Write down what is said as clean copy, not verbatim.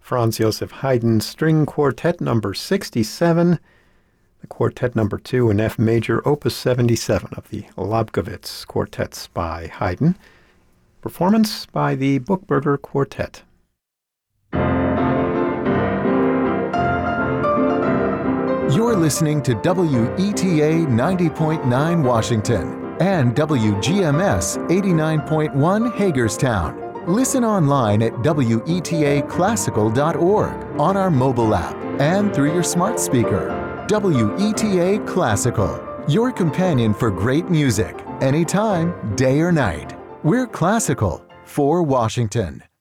Franz Joseph Haydn String Quartet number 67, the Quartet number 2 in F major, Opus 77 of the Lobkowitz Quartets by Haydn. Performance by the Buchberger Quartet. You're listening to WETA 90.9 Washington and WGMS 89.1 Hagerstown. Listen online at WETAclassical.org, on our mobile app, and through your smart speaker. WETA Classical, your companion for great music, anytime, day or night. We're classical for Washington.